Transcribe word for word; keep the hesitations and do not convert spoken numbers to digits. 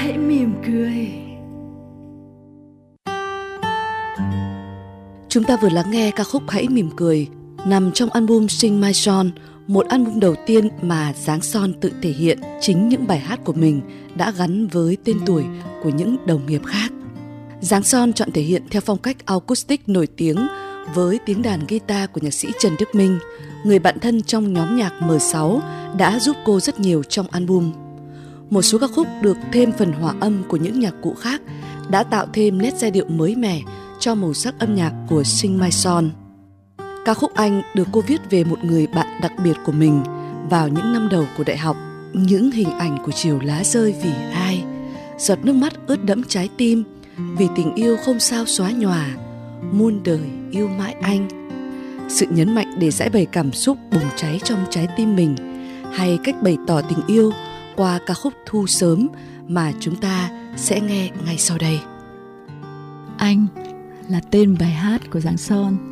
hãy mỉm cười. Chúng ta vừa lắng nghe ca khúc Hãy Mỉm Cười nằm trong album Sing My Song, một album đầu tiên mà Giáng Son tự thể hiện chính những bài hát của mình đã gắn với tên tuổi của những đồng nghiệp khác. Giáng Son chọn thể hiện theo phong cách acoustic nổi tiếng với tiếng đàn guitar của nhạc sĩ Trần Đức Minh, người bạn thân trong nhóm nhạc M sáu đã giúp cô rất nhiều trong album. Một số ca khúc được thêm phần hòa âm của những nhạc cụ khác đã tạo thêm nét giai điệu mới mẻ cho màu sắc âm nhạc của Sing My Song. Ca khúc Anh được cô viết về một người bạn đặc biệt của mình vào những năm đầu của đại học. Những hình ảnh của chiều lá rơi vì ai, giọt nước mắt ướt đẫm trái tim, vì tình yêu không sao xóa nhòa, muôn đời yêu mãi anh. Sự nhấn mạnh để giải bày cảm xúc bùng cháy trong trái tim mình, hay cách bày tỏ tình yêu qua ca khúc Thu Sớm mà chúng ta sẽ nghe ngay sau đây. Anh là tên bài hát của Giáng Son.